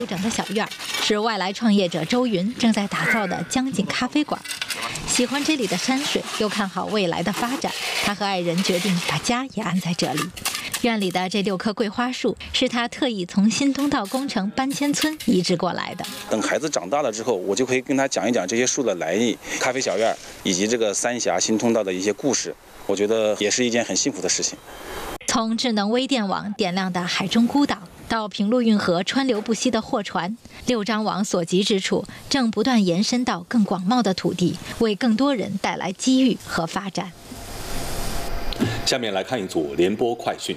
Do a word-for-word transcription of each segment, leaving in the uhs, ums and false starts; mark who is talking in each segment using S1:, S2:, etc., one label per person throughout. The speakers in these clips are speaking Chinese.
S1: 整的小院是外来创业者周云正在打造的江景咖啡馆。喜欢这里的山水，又看好未来的发展，他和爱人决定把家也安在这里。院里的这六棵桂花树是他特意从新东道工程搬迁村移植过来的。
S2: 等孩子长大了之后，我就可以跟他讲一讲这些树的来历、咖啡小院以及这个三峡新通道的一些故事。我觉得也是一件很幸福的事情。
S1: 从智能微电网点亮的海中孤岛，到平陆运河川流不息的货船，六张网所及之处，正不断延伸到更广袤的土地，为更多人带来机遇和发展。
S3: 下面来看一组联播快讯。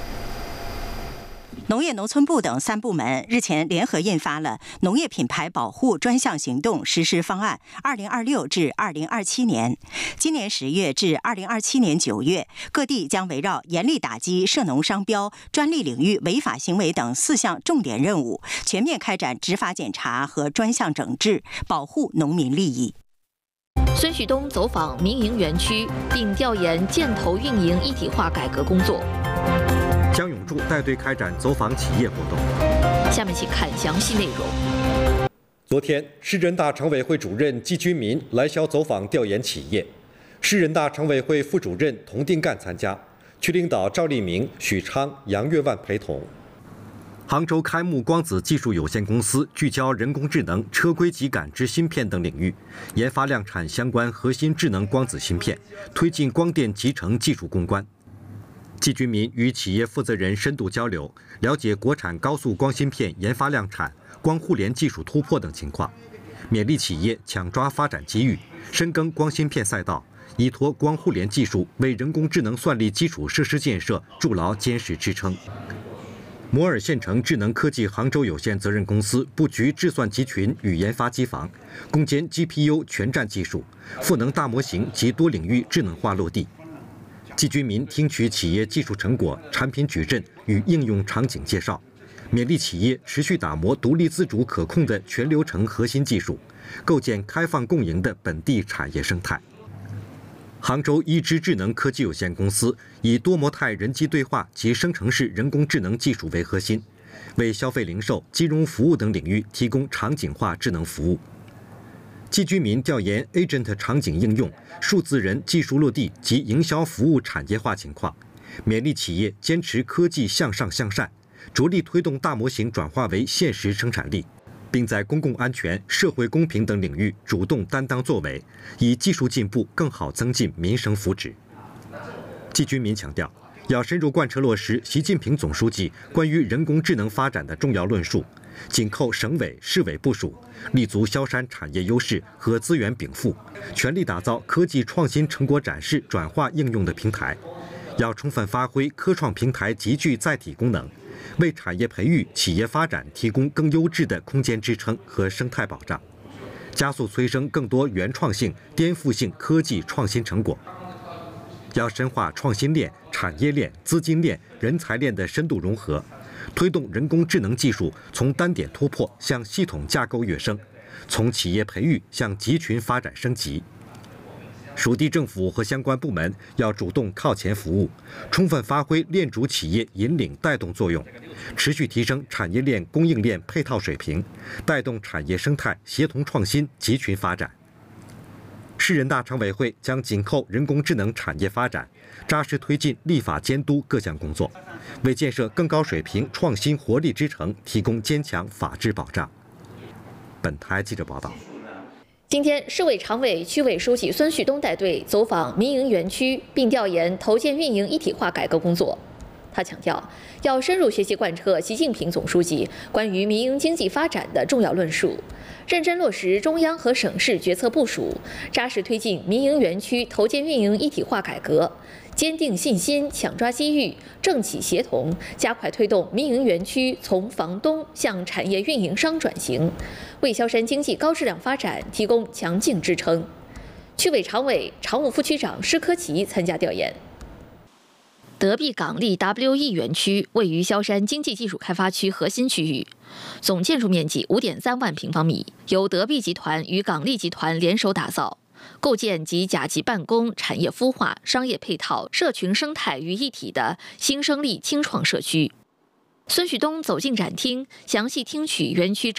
S4: 农业农村部等三部门日前联合印发了《农业品牌保护专项行动实施方案（二零二六至二零二七年）》。今年十月至二零二七年九月，各地将围绕严厉打击涉农商标、专利领域违法行为等四项重点任务，全面开展执法检查和专项整治，保护农民利益。
S5: 孙旭东走访民营园区，并调研建投运营一体化改革工作。
S6: 江永柱带队开展走访企业活动。
S5: 下面请看详细内容。
S6: 昨天，市人大常委会主任季军民来萧走访调研企业，市人大常委会副主任童定干参加，区领导赵立明、许昌、杨月万陪同。杭州开幕光子技术有限公司聚焦人工智能、车规级感知芯片等领域，研发量产相关核心智能光子芯片，推进光电集成技术攻关。季军民与企业负责人深度交流，了解国产高速光芯片研发量产、光互联技术突破等情况，勉励企业抢抓发展机遇，深耕光芯片赛道，依托光互联技术为人工智能算力基础设施建设筑牢坚实支撑。摩尔县城智能科技杭州有限责任公司布局智算集群与研发机房，攻坚 G P U 全站技术、赋能大模型及多领域智能化落地。季军民听取企业技术成果、产品矩阵与应用场景介绍，勉励企业持续打磨独立自主可控的全流程核心技术，构建开放共赢的本地产业生态。杭州一知智能科技有限公司以多模态人机对话及生成式人工智能技术为核心，为消费零售、金融服务等领域提供场景化智能服务。季军民调研 Agent 场景应用、数字人技术落地及营销服务产业化情况，勉励企业坚持科技向上向善，着力推动大模型转化为现实生产力，并在公共安全、社会公平等领域主动担当作为，以技术进步更好增进民生福祉。季军民强调，要深入贯彻落实习近平总书记关于人工智能发展的重要论述，紧扣省委、市委部署，立足萧山产业优势和资源禀赋，全力打造科技创新成果展示、转化应用的平台。要充分发挥科创平台集聚载体功能，为产业培育、企业发展提供更优质的空间支撑和生态保障，加速催生更多原创性、颠覆性科技创新成果。要深化创新链、产业链、资金链、人才链的深度融合，推动人工智能技术从单点突破向系统架构跃升，从企业培育向集群发展升级。属地政府和相关部门要主动靠前服务，充分发挥链主企业引领带动作用，持续提升产业链供应链配套水平，带动产业生态协同创新集群发展。市人大常委会将紧扣人工智能产业发展，扎实推进立法监督各项工作，为建设更高水平创新活力之城提供坚强法治保障。本台记者报道。
S5: 今天，市委常委、区委书记孙旭东带队走访民营园区，并调研投建运营一体化改革工作。他强调，要深入学习贯彻习近平总书记关于民营经济发展的重要论述，认真落实中央和省市决策部署，扎实推进民营园区投建运营一体化改革，坚定信心，抢抓机遇，政企协同，加快推动民营园区从房东向产业运营商转型，为萧山经济高质量发展提供强劲支撑。区委常委、常务副区长施科奇参加调研。德必港立 W E 园区位于萧山经济技术开发区核心区域，总建筑面积 五点三万平方米，由德必集团与港立集团联手打造，构建集甲级办公、产业孵化、商业配套、社群生态于一体的新生力轻创社区。 孙旭东走进展厅，详细听取园区